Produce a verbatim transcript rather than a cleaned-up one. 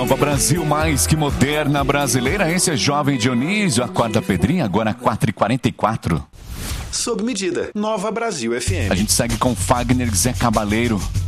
Nova Brasil, mais que moderna brasileira. Esse é Jovem Dionísio, acorda Pedrinho, agora quatro e quarenta e quatro. Sob medida, Nova Brasil F M. A gente segue com Fagner Zé Cabaleiro.